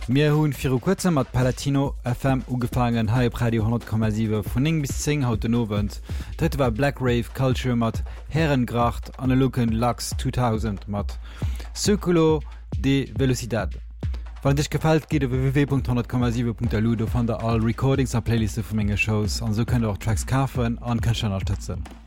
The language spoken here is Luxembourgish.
Mir hunn fir Kurze mat Palatino FM ugefangen Hype Radio 10,7 vun 9 bis 10 haut nowend. Dat war Black Rave Culture mat Herrengracht an Luken Lux 2000 mat Circulo de Velocidad. Wann Dich gefällt geht www.10,7.lu van der all Recordings a Playliste vu menge Shows an so könnt auch Tracks kaufen an kann schon unterstützen.